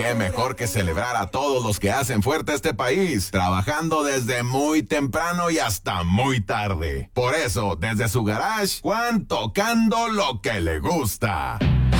Qué mejor que celebrar a todos los que hacen fuerte este país, trabajando desde muy temprano y hasta muy tarde. Por eso, desde su garage, Juan tocando lo que le gusta.